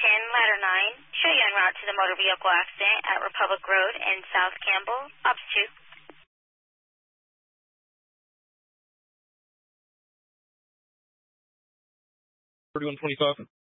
ladder 9, show you en route to the motor vehicle accident at Republic Road in South Campbell. Ops 2. 3125.